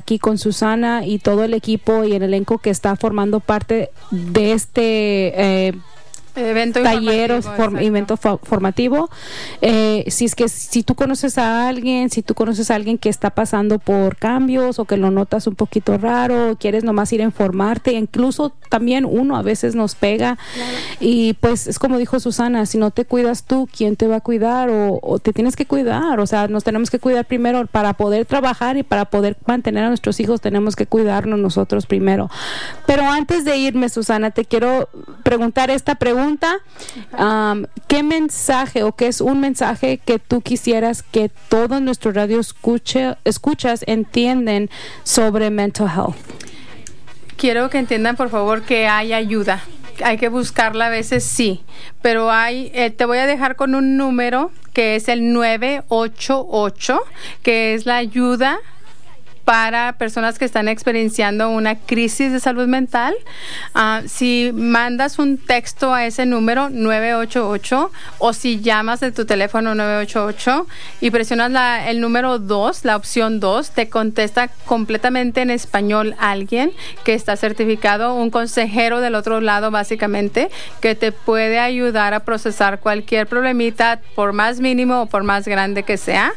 aquí con Susana y todo el equipo y el elenco que está formando parte de este evento formativo. Si tú conoces a alguien, que está pasando por cambios o que lo notas un poquito raro, quieres nomás ir a informarte, incluso también uno a veces nos pega. Claro. Y pues es como dijo Susana, si no te cuidas tú, ¿quién te va a cuidar? O te tienes que cuidar, o sea, nos tenemos que cuidar primero para poder trabajar y para poder mantener a nuestros hijos, tenemos que cuidarnos nosotros primero. Pero antes de irme, Susana, te quiero preguntar esta pregunta. ¿Qué mensaje o qué es un mensaje que tú quisieras que todo nuestro radio escuchas entienden sobre mental health? Quiero que entiendan, por favor, que hay ayuda. Hay que buscarla a veces, sí, pero te voy a dejar con un número que es el 988, que es la ayuda para personas que están experienciando una crisis de salud mental. Si mandas un texto a ese número 988 o si llamas de tu teléfono 988 y presionas el número 2, la opción 2, te contesta completamente en español alguien que está certificado, un consejero del otro lado básicamente, que te puede ayudar a procesar cualquier problemita, por más mínimo o por más grande que sea,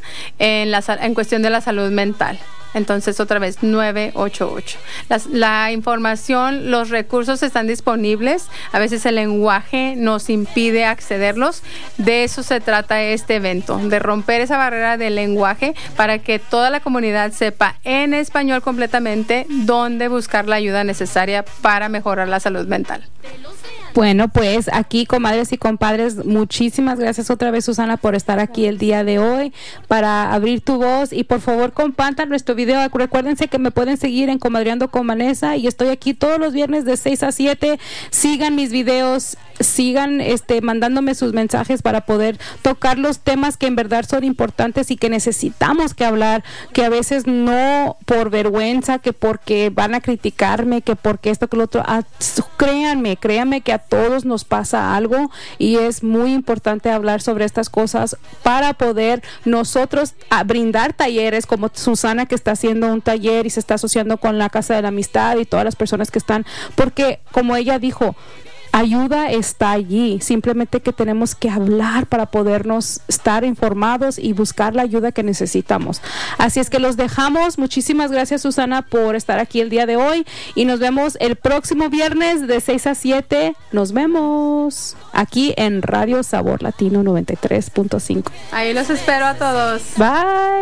en cuestión de la salud mental. Entonces, otra vez, 988. La información, los recursos están disponibles. A veces el lenguaje nos impide accederlos. De eso se trata este evento, de romper esa barrera del lenguaje para que toda la comunidad sepa en español completamente dónde buscar la ayuda necesaria para mejorar la salud mental. Bueno, pues aquí, comadres y compadres, muchísimas gracias otra vez, Susana, por estar aquí el día de hoy para abrir tu voz, y por favor compartan nuestro video. Recuérdense que me pueden seguir en Comadreando con Vanessa y estoy aquí todos los viernes de 6 a 7. Sigan mis videos, sigan mandándome sus mensajes para poder tocar los temas que en verdad son importantes y que necesitamos que hablar, que a veces no por vergüenza, que porque van a criticarme, que porque esto, que lo otro. Créanme que a todos nos pasa algo y es muy importante hablar sobre estas cosas para poder nosotros brindar talleres como Susana, que está haciendo un taller y se está asociando con la Casa de la Amistad y todas las personas que están, porque como ella dijo, ayuda está allí, simplemente que tenemos que hablar para podernos estar informados y buscar la ayuda que necesitamos. Así es que los dejamos. Muchísimas gracias, Susana, por estar aquí el día de hoy y nos vemos el próximo viernes de 6 a 7. Nos vemos aquí en Radio Sabor Latino 93.5. Ahí los espero a todos. Bye.